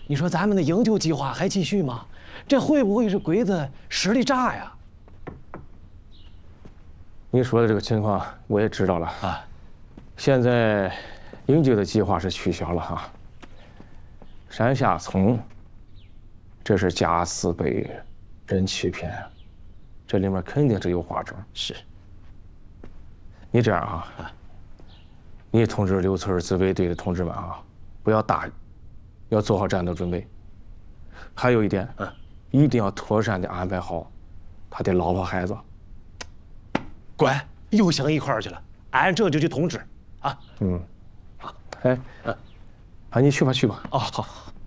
你说咱们的营救计划还继续吗？这会不会是鬼子使的诈呀？ 你说的这个情况我也知道了啊。现在营救的计划是取消了哈。山下村，这是假死被人欺骗，这里面肯定是有花招。 是。 你这样啊，你通知刘村自卫队的同志们啊，不要大意，要做好战斗准备。还有一点，一定要妥善的安排好他的老婆孩子。 乖，又想一块儿去了，俺这就去通知啊。 好，哎，你去吧。 哦，好。